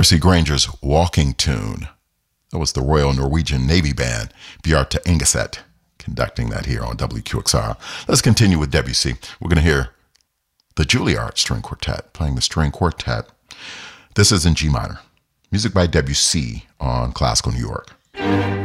Percy Granger's Walking Tune. That was the Royal Norwegian Navy Band, Bjarte Engeset, conducting that here on WQXR. Let's continue with Debussy. We're going to hear the Juilliard String Quartet playing the string quartet. This is in G minor. Music by Debussy on Classical New York.